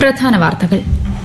പ്രധാന വാർത്തകൾ.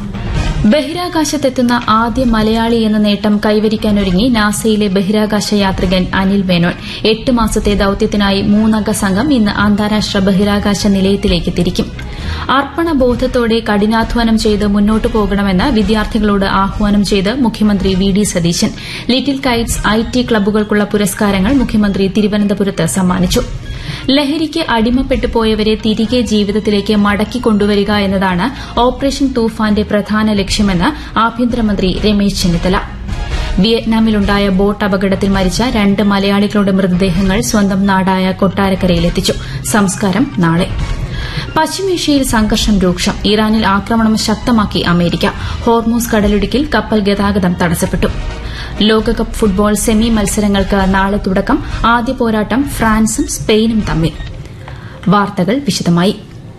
ബഹിരാകാശത്തെത്തുന്ന ആദ്യ മലയാളി എന്ന നേട്ടം കൈവരിക്കാനൊരുങ്ങി നാസയിലെ ബഹിരാകാശ യാത്രികൻ അനിൽ മേനോൻ. 8 മാസത്തെ ദൌത്യത്തിനായി 3-അംഗ സംഘം ഇന്ന് അന്താരാഷ്ട്ര ബഹിരാകാശ നിലയത്തിലേക്ക് തിരിക്കും. അർപ്പണബോധത്തോടെ കഠിനാധ്വാനം ചെയ്ത് മുന്നോട്ടു പോകണമെന്ന് വിദ്യാർത്ഥികളോട് ആഹ്വാനം ചെയ്ത് മുഖ്യമന്ത്രി V D Satheesan. Little Kites IT ക്ലബ്ബുകൾക്കുള്ള പുരസ്കാരങ്ങൾ മുഖ്യമന്ത്രി തിരുവനന്തപുരത്ത് സമ്മാനിച്ചു. ലഹരിക്ക് അടിമപ്പെട്ടുപോയവരെ തിരികെ ജീവിതത്തിലേക്ക് മടക്കിക്കൊണ്ടുവരിക എന്നതാണ് ഓപ്പറേഷൻ തൂഫാന്റെ പ്രധാന ലക്ഷ്യമെന്ന് ആഭ്യന്തരമന്ത്രി രമേശ് ചെന്നിത്തല. വിയറ്റ്നാമിലുണ്ടായ ബോട്ട് അപകടത്തിൽ മരിച്ച 2 മലയാളികളുടെ മൃതദേഹങ്ങൾ സ്വന്തം നാടായ കൊട്ടാരക്കരയിലെത്തിച്ചു. സംസ്കാരം നാളെ. പശ്ചിമേഷ്യയിൽ സംഘർഷം രൂക്ഷം. ഇറാനിൽ ആക്രമണം ശക്തമാക്കി അമേരിക്ക. ഹോർമൂസ് കടലിടുക്കിൽ കപ്പൽ ഗതാഗതം തടസ്സപ്പെട്ടു. ലോകകപ്പ് ഫുട്ബോൾ സെമി മത്സരങ്ങൾക്ക് നാളെ തുടക്കം. ആദ്യ പോരാട്ടം ഫ്രാൻസും സ്പെയിനും തമ്മിൽ. വാർത്തകൾ വിശദമായി.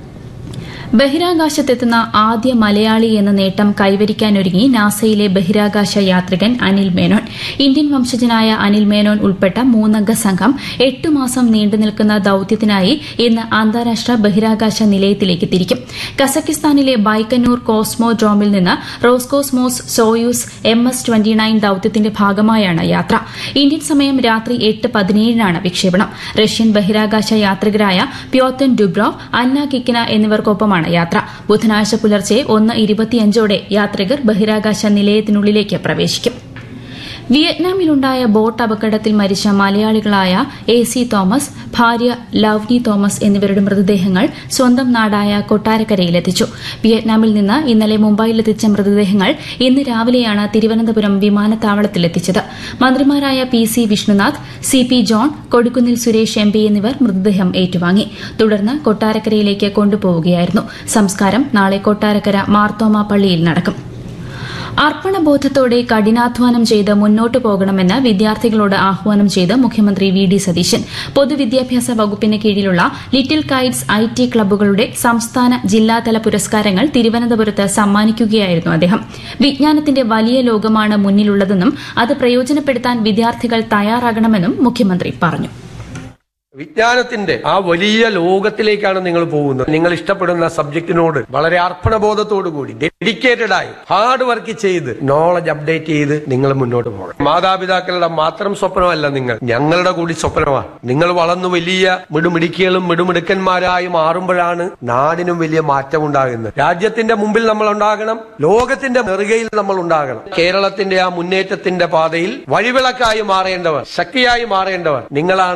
ബഹിരാകാശത്തെത്തുന്ന ആദ്യ മലയാളി എന്ന നേട്ടം കൈവരിക്കാനൊരുങ്ങി നാസയിലെ ബഹിരാകാശ യാത്രികൻ അനിൽ മേനോൻ. ഇന്ത്യൻ വംശജനായ അനിൽ മേനോൻ ഉൾപ്പെട്ട 3-അംഗ സംഘം 8 മാസം നീണ്ടുനിൽക്കുന്ന ദൌത്യത്തിനായി ഇന്ന് അന്താരാഷ്ട്ര ബഹിരാകാശ നിലയത്തിലേക്ക് തിരിക്കും. കസക്കിസ്ഥാനിലെ ബൈക്കന്നൂർ കോസ്മോഡ്രോമിൽ നിന്ന് റോസ്കോസ്മോസ് സോയൂസ് MS-29 ദൌത്യത്തിന്റെ ഭാഗമായാണ് യാത്ര. ഇന്ത്യൻ സമയം രാത്രി 8:17 വിക്ഷേപണം. റഷ്യൻ ബഹിരാകാശ യാത്രികരായ പ്യോത്തൻ ഡുബ്രോവ്, അന്ന കിക്കിന എന്നിവർക്കൊപ്പമാണ് യാത്ര. ബുധനാഴ്ച പുലർച്ചെ 1:25 യാത്രികർ ബഹിരാകാശ നിലയത്തിനുള്ളിലേക്ക് പ്രവേശിക്കും. വിയറ്റ്നാമിലുണ്ടായ ബോട്ട് അപകടത്തിൽ മരിച്ച മലയാളികളായ AC തോമസ്, ഭാര്യ ലവ്നി തോമസ് എന്നിവരുടെ മൃതദേഹങ്ങൾ സ്വന്തം നാടായ കൊട്ടാരക്കരയിലെത്തിച്ചു. വിയറ്റ്നാമിൽ നിന്ന് ഇന്നലെ മുംബൈയിലെത്തിച്ച മൃതദേഹങ്ങൾ ഇന്ന് രാവിലെയാണ് തിരുവനന്തപുരം വിമാനത്താവളത്തിലെത്തിച്ചത്. മന്ത്രിമാരായ PC Vishnunath, CP John, Kodikunnil Suresh MP എന്നിവർ മൃതദേഹം ഏറ്റുവാങ്ങി. തുടർന്ന് കൊട്ടാരക്കരയിലേക്ക് കൊണ്ടുപോവുകയായിരുന്നു. സംസ്കാരം നാളെ കൊട്ടാരക്കര മാർത്തോമ പള്ളിയിൽ നടക്കും. അർപ്പണബോധത്തോടെ കഠിനാധ്വാനം ചെയ്ത് മുന്നോട്ടു പോകണമെന്ന് വിദ്യാർത്ഥികളോട് ആഹ്വാനം ചെയ്ത് മുഖ്യമന്ത്രി വി ഡി സതീശൻ. പൊതുവിദ്യാഭ്യാസ വകുപ്പിന് കീഴിലുള്ള ലിറ്റിൽ കൈറ്റ്സ് IT ക്ലബ്ബുകളുടെ സംസ്ഥാന ജില്ലാതല പുരസ്കാരങ്ങൾ തിരുവനന്തപുരത്ത് സമ്മാനിക്കുകയായിരുന്നു അദ്ദേഹം. വിജ്ഞാനത്തിന്റെ വലിയ ലോകമാണ് മുന്നിലുള്ളതെന്നും അത് പ്രയോജനപ്പെടുത്താൻ വിദ്യാർത്ഥികൾ തയ്യാറാകണമെന്നും മുഖ്യമന്ത്രി പറഞ്ഞു. വിജ്ഞാനത്തിന്റെ ആ വലിയ ലോകത്തിലേക്കാണ് നിങ്ങൾ പോകുന്നത്. നിങ്ങൾ ഇഷ്ടപ്പെടുന്ന സബ്ജക്റ്റിനോട് വളരെ അർപ്പണബോധത്തോടുകൂടി ഡെഡിക്കേറ്റഡ് ആയി ഹാർഡ് വർക്ക് ചെയ്ത് നോളജ് അപ്ഡേറ്റ് ചെയ്ത് നിങ്ങൾ മുന്നോട്ട് പോകണം. മാതാപിതാക്കളുടെ മാത്രം സ്വപ്നമല്ല, ഞങ്ങളുടെ കൂടി സ്വപ്നമാണ്. നിങ്ങൾ വളർന്നു വലിയ മിടുമിടുക്കികളും മിടുമിടുക്കന്മാരായി മാറുമ്പോഴാണ് നാടിനും വലിയ മാറ്റം ഉണ്ടാകുന്നത്. രാജ്യത്തിന്റെ മുമ്പിൽ നമ്മൾ ഉണ്ടാകണം, ലോകത്തിന്റെ നെറുകയിൽ നമ്മൾ ഉണ്ടാകണം. കേരളത്തിന്റെ ആ മുന്നേറ്റത്തിന്റെ പാതയിൽ വഴിവിളക്കായി മാറേണ്ടവർ, ശക്തിയായി മാറേണ്ടവർ നിങ്ങളാണ്.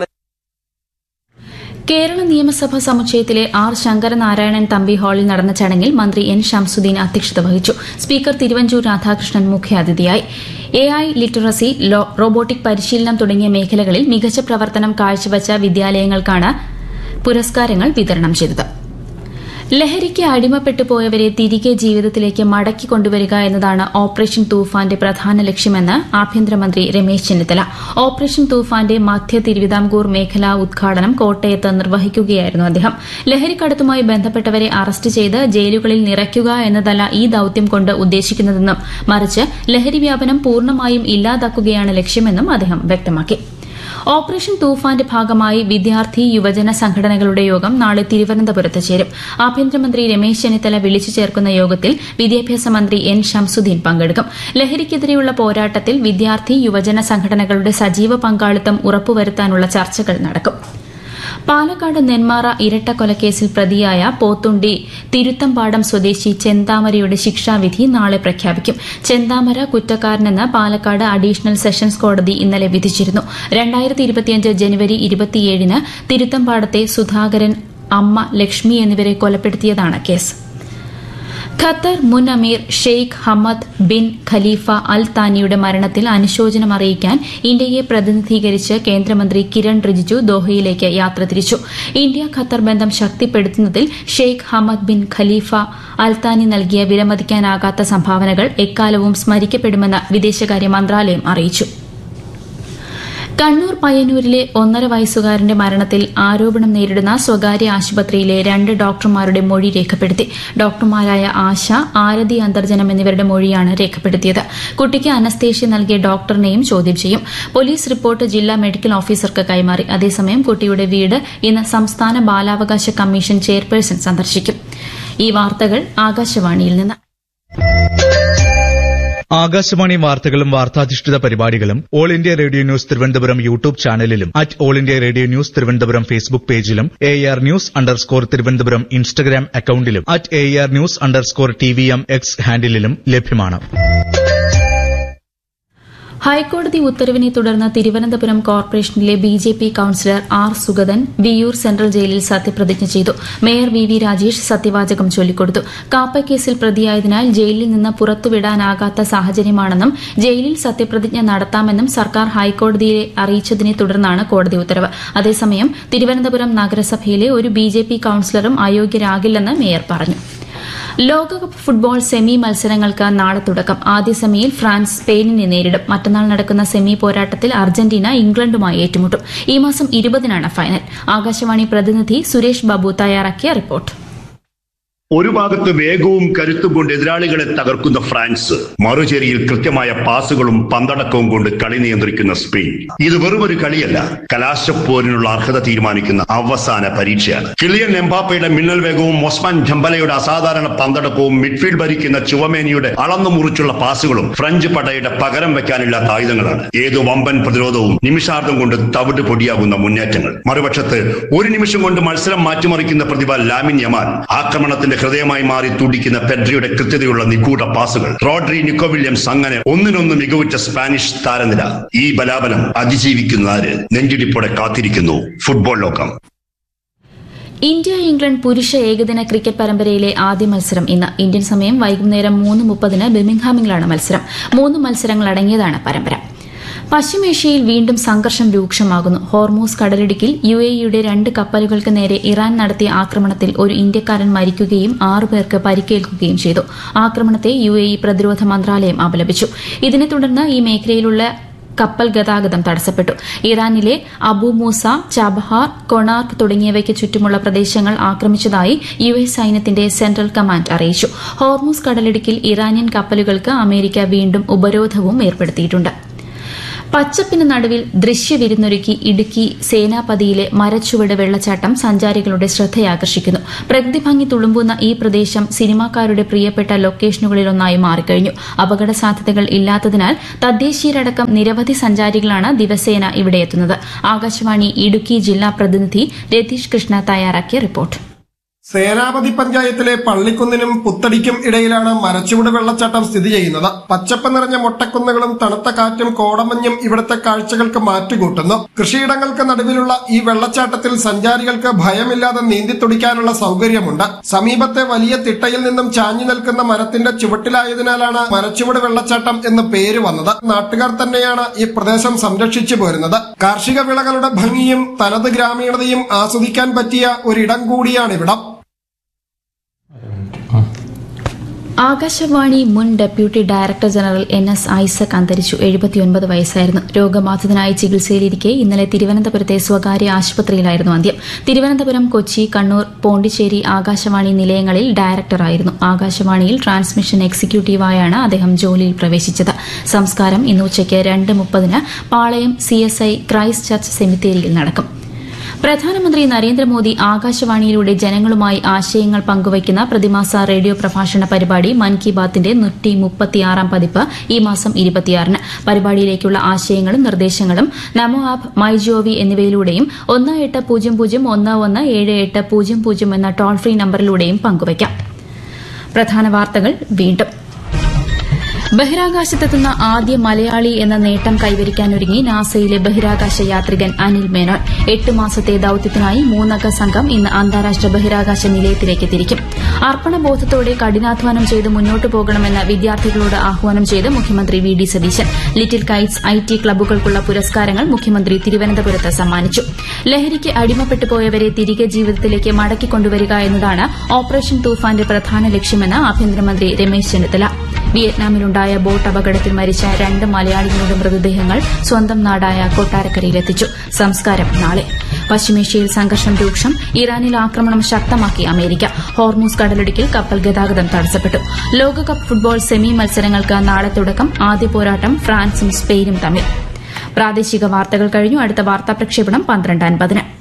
കേരള നിയമസഭാ സമുച്ചയത്തിലെ R ശങ്കരനാരായണൻ തമ്പി ഹാളിൽ നടന്ന ചടങ്ങിൽ മന്ത്രി N ഷംസുദ്ദീൻ അധ്യക്ഷത വഹിച്ചു. സ്പീക്കർ തിരുവഞ്ചൂർ രാധാകൃഷ്ണൻ മുഖ്യാതിഥിയായി. AI ലിറ്ററസി, റോബോട്ടിക് പരിശീലനം തുടങ്ങിയ മേഖലകളിൽ മികച്ച പ്രവർത്തനം കാഴ്ചവച്ച വിദ്യാലയങ്ങൾക്കാണ് പുരസ്കാരങ്ങൾ വിതരണം ചെയ്തത്. ലഹരിക്ക് അടിമപ്പെട്ടുപോയവരെ തിരികെ ജീവിതത്തിലേക്ക് മടക്കിക്കൊണ്ടുവരിക എന്നതാണ് ഓപ്പറേഷൻ തൂഫാന്റെ പ്രധാന ലക്ഷ്യമെന്ന് ആഭ്യന്തരമന്ത്രി രമേശ് ചെന്നിത്തല. ഓപ്പറേഷൻ തൂഫാന്റെ മധ്യ തിരുവിതാംകൂർ മേഖലാ ഉദ്ഘാടനം കോട്ടയത്ത് നിർവഹിക്കുകയായിരുന്നു അദ്ദേഹം. ലഹരിക്കടത്തുമായി ബന്ധപ്പെട്ടവരെ അറസ്റ്റ് ചെയ്ത് ജയിലുകളിൽ നിറയ്ക്കുക എന്നതല്ല ഈ ദൌത്യം കൊണ്ട് ഉദ്ദേശിക്കുന്നതെന്നും മറിച്ച് ലഹരി വ്യാപനം പൂർണ്ണമായും ഇല്ലാതാക്കുകയാണ് ലക്ഷ്യമെന്നും അദ്ദേഹം വ്യക്തമാക്കി. ഓപ്പറേഷൻ തൂഫാന്റെ ഭാഗമായി വിദ്യാർത്ഥി യുവജന സംഘടനകളുടെ യോഗം നാളെ തിരുവനന്തപുരത്ത് ചേരും. ആഭ്യന്തരമന്ത്രി രമേശ് ചെന്നിത്തല വിളിച്ചു ചേർക്കുന്ന യോഗത്തിൽ വിദ്യാഭ്യാസ മന്ത്രി N ഷംസുദ്ദീൻ പങ്കെടുക്കും. ലഹരിക്കെതിരെയുള്ള പോരാട്ടത്തിൽ വിദ്യാർത്ഥി യുവജന സംഘടനകളുടെ സജീവ പങ്കാളിത്തം ഉറപ്പുവരുത്താനുള്ള ചർച്ചകൾ നടക്കും. പാലക്കാട് നെന്മാറ ഇരട്ടക്കൊലക്കേസിൽ പ്രതിയായ പോത്തുണ്ടി തിരുത്തമ്പാടം സ്വദേശി ചെന്താമരയുടെ ശിക്ഷാവിധി നാളെ പ്രഖ്യാപിക്കും. ചെന്താമര കുറ്റക്കാരനെന്ന് പാലക്കാട് അഡീഷണൽ സെഷൻസ് കോടതി ഇന്നലെ വിധിച്ചിരുന്നു. 2025 ജനുവരി 27 തിരുത്തമ്പാടത്തെ സുധാകരൻ, അമ്മ ലക്ഷ്മി എന്നിവരെ കൊലപ്പെടുത്തിയതാണ് കേസ്. ഖത്തർ മുൻ അമീർ ഷെയ്ഖ് ഹമദ് ബിൻ ഖലീഫ അൽ താനിയുടെ മരണത്തിൽ അനുശോചനം അറിയിക്കാൻ ഇന്ത്യയെ പ്രതിനിധീകരിച്ച് കേന്ദ്രമന്ത്രി കിരൺ റിജിജു ദോഹയിലേക്ക് യാത്ര തിരിച്ചു. ഇന്ത്യ ഖത്തർ ബന്ധം ശക്തിപ്പെടുത്തുന്നതിൽ ഷെയ്ഖ് ഹമദ് ബിൻ ഖലീഫ അൽ താനി നൽകിയ വിലമതിക്കാനാകാത്ത സംഭാവനകൾ എക്കാലവും സ്മരിക്കപ്പെടുമെന്ന് വിദേശകാര്യ മന്ത്രാലയം അറിയിച്ചു. കണ്ണൂർ പയ്യന്നൂരിലെ 1.5 വയസ്സുകാരന്റെ മരണത്തിൽ ആരോപണം നേരിടുന്ന സ്വകാര്യ ആശുപത്രിയിലെ 2 ഡോക്ടർമാരുടെ മൊഴി രേഖപ്പെടുത്തി. ഡോക്ടർമാരായ ആശ, ആരതി അന്തർജനം എന്നിവരുടെ മൊഴിയാണ് രേഖപ്പെടുത്തിയത്. കുട്ടിക്ക് അനസ്തേഷ്യ നൽകിയ ഡോക്ടറിനെയും ചോദ്യം ചെയ്യും. പോലീസ് റിപ്പോർട്ട് ജില്ലാ മെഡിക്കൽ ഓഫീസർക്ക് കൈമാറി. അതേസമയം കുട്ടിയുടെ വീട് ഇന്ന് സംസ്ഥാന ബാലാവകാശ കമ്മീഷൻ ചെയർപേഴ്സൺ സന്ദർശിക്കും. ഈ വാർത്തകൾ ആകാശവാണിയിൽ നിന്ന്. ആകാശവാണി വാർത്തകളും വാർത്താധിഷ്ഠിത പരിപാടികളും all India radio news Thiruvananthapuram YouTube ചാനലിലും @all India radio news Thiruvananthapuram Facebook പേജിലും AR News_ തിരുവനന്തപുരം ഇൻസ്റ്റഗ്രാം അക്കൌണ്ടിലും AR News_TVM X ഹാൻഡിലും ലഭ്യമാണ്. ഹൈക്കോടതി ഉത്തരവിനെ തുടർന്ന് തിരുവനന്തപുരം കോർപ്പറേഷനിലെ BJP councillor R. Sugathan Viyyur central ജയിലിൽ സത്യപ്രതിജ്ഞ ചെയ്തു. മേയർ VV രാജേഷ് സത്യവാചകം ചൊല്ലിക്കൊടുത്തു. കാപ്പക്കേസിൽ പ്രതിയായതിനാൽ ജയിലിൽ നിന്ന് പുറത്തുവിടാനാകാത്ത സാഹചര്യമാണെന്നും ജയിലിൽ സത്യപ്രതിജ്ഞ നടത്താമെന്നും സർക്കാർ ഹൈക്കോടതിയെ അറിയിച്ചതിനെ തുടർന്നാണ് കോടതി ഉത്തരവ്. അതേസമയം തിരുവനന്തപുരം നഗരസഭയിലെ ഒരു BJP കൌൺസിലറും അയോഗ്യരാകില്ലെന്ന് മേയർ പറഞ്ഞു. ലോകകപ്പ് ഫുട്ബോൾ സെമി മത്സരങ്ങൾക്ക് നാളെ തുടക്കം. ആദ്യ സെമിയിൽ ഫ്രാൻസ് സ്പെയിനിനെ നേരിടും. മറ്റന്നാൾ നടക്കുന്ന സെമി പോരാട്ടത്തിൽ അർജന്റീന ഇംഗ്ലണ്ടുമായി ഏറ്റുമുട്ടും. ഈ മാസം 20-നാണ് ഫൈനൽ. ആകാശവാണി പ്രതിനിധി സുരേഷ് ബാബു തയ്യാറാക്കിയ റിപ്പോർട്ട്. ഒരു ഭാഗത്ത് വേഗവും കരുത്തും കൊണ്ട് എതിരാളികളെ തകർക്കുന്ന ഫ്രാൻസ്, മറുചേരിയിൽ കൃത്യമായ പാസുകളും പന്തടക്കവും കൊണ്ട് കളി നിയന്ത്രിക്കുന്ന സ്പെയിൻ. ഇത് വെറുമൊരു കളിയല്ല, കലാശപ്പോരിനുള്ള അർഹത തീരുമാനിക്കുന്ന അവസാന പരീക്ഷയാണ്. കിലിയൻ എംബാപ്പയുടെ മിന്നൽ വേഗവും ഒസ്മാൻ ഡെംബലയുടെ അസാധാരണ പന്തടക്കവും മിഡ്ഫീൽഡ് ഭരിക്കുന്ന ചുവമേനിയുടെ അളന്നു മുറിച്ചുള്ള പാസുകളും ഫ്രഞ്ച് പടയുടെ പകരം വെക്കാനില്ലാത്ത ആയുധങ്ങളാണ്. ഏതു വമ്പൻ പ്രതിരോധവും നിമിഷാർദ്ധം കൊണ്ട് തവിട് പൊടിയാകുന്ന മുന്നേറ്റങ്ങൾ. മറുപക്ഷത്ത് ഒരു നിമിഷം കൊണ്ട് മത്സരം മാറ്റിമറിക്കുന്ന പ്രതിഭ ലാമിൻ യമാൽ. ആക്രമണത്തിന്റെ ഹൃദയമായി മാറി തുടിക്കുന്ന പെഡ്രിയുടെ കൃത്യതയുള്ള നിഗൂഢ പാസുകൾ. റോഡ്രി, നിക്കോ വില്യംസ്, അങ്ങനെ ഒന്നിനൊന്ന് മികവുറ്റ സ്പാനിഷ് താരനിര. ഈ ബലാബലം അതിജീവിക്കുന്നവര് നെഞ്ചിടിപ്പോടെ കാത്തിരിക്കുന്നു ഫുട്ബോൾ ലോകം. ഇന്ത്യ ഇംഗ്ലണ്ട് പുരുഷ ഏകദിന ക്രിക്കറ്റ് പരമ്പരയിലെ ആദ്യ മത്സരം ഇന്ന്. ഇന്ത്യൻ സമയം വൈകുന്നേരം 3:30 ബിർമിംഗ്ഹാമിലാണ് മത്സരം. 3 മത്സരങ്ങൾ അടങ്ങിയതാണ് പരമ്പര. പശ്ചിമേഷ്യയിൽ വീണ്ടും സംഘർഷം രൂക്ഷമാകുന്നു. ഹോർമൂസ് കടലിടുക്കിൽ UAEയുടെ 2 കപ്പലുകൾക്ക് നേരെ ഇറാൻ നടത്തിയ ആക്രമണത്തിൽ ഒരു ഇന്ത്യക്കാരൻ മരിക്കുകയും 6 പേർക്ക് പരിക്കേൽക്കുകയും ചെയ്തു. ആക്രമണത്തെ UAE പ്രതിരോധ മന്ത്രാലയം അപലപിച്ചു. ഇതിനെ തുടർന്ന് ഈ മേഖലയിലുള്ള കപ്പൽ ഗതാഗതം തടസ്സപ്പെട്ടു. ഇറാനിലെ അബു മൂസ, ചബഹാർ, കൊണാർക്ക് തുടങ്ങിയവയ്ക്ക് ചുറ്റുമുള്ള പ്രദേശങ്ങൾ ആക്രമിച്ചതായി US സൈന്യത്തിന്റെ സെൻട്രൽ കമാൻഡ് അറിയിച്ചു. ഹോർമൂസ് കടലിടുക്കിൽ ഇറാനിയൻ കപ്പലുകൾക്ക് അമേരിക്ക വീണ്ടും ഉപരോധവും ഏർപ്പെടുത്തിയിട്ടുണ്ട്. പച്ചപ്പിന് നടുവിൽ ദൃശ്യവിരുന്നൊരുക്കി ഇടുക്കി സേനാപതിയിലെ മരച്ചുവട് വെള്ളച്ചാട്ടം സഞ്ചാരികളുടെ ശ്രദ്ധയാകർഷിക്കുന്നു. പ്രകൃതി ഭംഗി തുളുമ്പുന്ന ഈ പ്രദേശം സിനിമാക്കാരുടെ പ്രിയപ്പെട്ട ലൊക്കേഷനുകളിലൊന്നായി മാറിക്കഴിഞ്ഞു. അപകട സാധ്യതകൾ ഇല്ലാത്തതിനാൽ തദ്ദേശീയരടക്കം നിരവധി സഞ്ചാരികളാണ് ദിവസേന ഇവിടെയെത്തുന്നത്. ആകാശവാണി ഇടുക്കി ജില്ലാ പ്രതിനിധി രതീഷ് കൃഷ്ണ തയ്യാറാക്കിയ റിപ്പോർട്ട്. സേനാപതി പഞ്ചായത്തിലെ പള്ളിക്കുന്നിനും പുത്തടിക്കും ഇടയിലാണ് മരച്ചുവട് വെള്ളച്ചാട്ടം സ്ഥിതി ചെയ്യുന്നത്. പച്ചപ്പ് നിറഞ്ഞ മൊട്ടക്കുന്നുകളും തണുത്ത കാറ്റും കോടമഞ്ഞും ഇവിടുത്തെ കാഴ്ചകൾക്ക് മാറ്റുകൂട്ടുന്നു. കൃഷിയിടങ്ങൾക്ക് നടുവിലുള്ള ഈ വെള്ളച്ചാട്ടത്തിൽ സഞ്ചാരികൾക്ക് ഭയമില്ലാതെ നീന്തിത്തുടിക്കാനുള്ള സൗകര്യമുണ്ട്. സമീപത്തെ വലിയ തിട്ടയിൽ നിന്നും ചാഞ്ഞു നിൽക്കുന്ന മരത്തിന്റെ ചുവട്ടിലായതിനാലാണ് മരച്ചുവട് വെള്ളച്ചാട്ടം എന്ന് പേര് വന്നത്. നാട്ടുകാർ തന്നെയാണ് ഈ പ്രദേശം സംരക്ഷിച്ചു പോരുന്നത്. കാർഷിക വിളകളുടെ ഭംഗിയും തനത് ഗ്രാമീണതയും ആസ്വദിക്കാൻ പറ്റിയ ഒരിടം കൂടിയാണിവിടം. ആകാശവാണി മുൻ deputy director general NS Isaac അന്തരിച്ചു. 79 വയസ്സായിരുന്നു. രോഗബാധിതനായി ചികിത്സയിലിരിക്കെ ഇന്നലെ തിരുവനന്തപുരത്തെ സ്വകാര്യ ആശുപത്രിയിലായിരുന്നു അന്ത്യം. തിരുവനന്തപുരം, കൊച്ചി, കണ്ണൂർ, പോണ്ടിച്ചേരി ആകാശവാണി നിലയങ്ങളിൽ ഡയറക്ടറായിരുന്നു. ആകാശവാണിയിൽ ട്രാൻസ്മിഷൻ എക്സിക്യൂട്ടീവായാണ് അദ്ദേഹം ജോലിയിൽ പ്രവേശിച്ചത്. സംസ്കാരം ഇന്ന് ഉച്ചയ്ക്ക് 2:30 പാളയം CSI ക്രൈസ്റ്റ് ചർച്ച് സെമിത്തേരിയിൽ നടക്കും. പ്രധാനമന്ത്രി നരേന്ദ്രമോദി ആകാശവാണിയിലൂടെ ജനങ്ങളുമായി ആശയങ്ങൾ പങ്കുവയ്ക്കുന്ന പ്രതിമാസ റേഡിയോ പ്രഭാഷണ പരിപാടി മൻ കി ബാത്തിന്റെ 136-ാം പതിപ്പ് ഈ മാസം 26-ന്. പരിപാടിയിലേക്കുള്ള ആശയങ്ങളും നിർദ്ദേശങ്ങളും നമോ ആപ്പ്, മൈജിഒവി എന്നിവയിലൂടെയും 1800117800 എന്ന ടോൾ ഫ്രീ നമ്പറിലൂടെയും പങ്കുവയ്ക്കാം. പ്രധാന വാർത്തകൾ വീണ്ടും. ബഹിരാകാശത്തെത്തുന്ന ആദ്യ മലയാളി എന്ന നേട്ടം കൈവരിക്കാനൊരുങ്ങി നാസയിലെ ബഹിരാകാശ യാത്രികൻ അനിൽ മേനോൻ. 8 മാസത്തെ ദൌത്യത്തിനായി 3-അംഗ സംഘം ഇന്ന് അന്താരാഷ്ട്ര ബഹിരാകാശ നിലയത്തിലേക്ക് തിരിക്കും. അർപ്പണബോധത്തോടെ കഠിനാധ്വാനം ചെയ്ത് മുന്നോട്ടു പോകണമെന്ന് വിദ്യാർത്ഥികളോട് ആഹ്വാനം ചെയ്ത് മുഖ്യമന്ത്രി VD Satheesan. Little Kites IT ക്ലബ്ബുകൾക്കുള്ള പുരസ്കാരങ്ങൾ മുഖ്യമന്ത്രി തിരുവനന്തപുരത്ത് സമ്മാനിച്ചു. ലഹരിക്ക് അടിമപ്പെട്ടു പോയവരെ തിരികെ ജീവിതത്തിലേക്ക് മടക്കിക്കൊണ്ടുവരിക എന്നതാണ് ഓപ്പറേഷൻ തൂഫാന്റെ പ്രധാന ലക്ഷ്യമെന്ന് ആഭ്യന്തരമന്ത്രി രമേശ് ചെന്നിത്തല. വിയറ്റ്നാമിലുണ്ടായ ബോട്ട് അപകടത്തിൽ മരിച്ച 2 മലയാളികളുടെ മൃതദേഹങ്ങൾ സ്വന്തം നാടായ കൊട്ടാരക്കരയിലെത്തിച്ചു. സംസ്കാരം നാളെ. പശ്ചിമേഷ്യയിൽ സംഘർഷം രൂക്ഷം. ഇറാനിൽ ആക്രമണം ശക്തമാക്കി അമേരിക്ക. ഹോർമൂസ് കടലിടുക്കിൽ കപ്പൽ ഗതാഗതം തടസ്സപ്പെട്ടു. ലോകകപ്പ് ഫുട്ബോൾ സെമി മത്സരങ്ങൾക്ക് നാളെ തുടക്കം. ആദ്യ പോരാട്ടം ഫ്രാൻസും സ്പെയിനും തമ്മിൽ. പ്രാദേശിക വാർത്തകൾ കഴിഞ്ഞു. അടുത്ത വാർത്താ പ്രക്ഷേപണം 12:50.